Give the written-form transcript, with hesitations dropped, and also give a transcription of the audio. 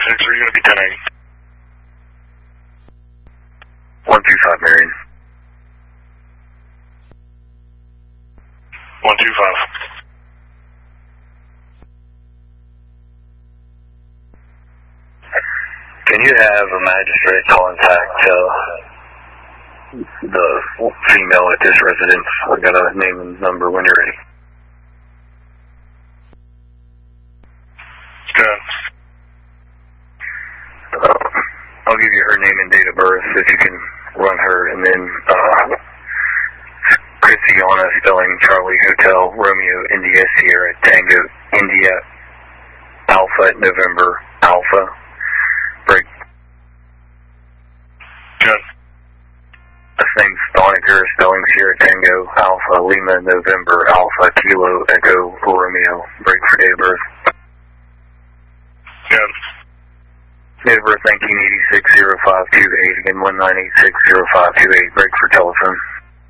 are you going to be 1080? 125 Marion. 125. Can you have a magistrate contact the female at this residence? I got a name and number when you're ready. Good. I'll give you her name and date of birth if you can run her, and then Christiana, spelling Charlie Hotel Romeo India Sierra Tango India Alpha November Alpha break. Good. Last name Stoniker, spelling Sierra Tango Alpha Lima November Alpha Kilo Echo Romeo break for date of birth. Good. Date of birth 1986-0528, again 1986-0528, break for telephone.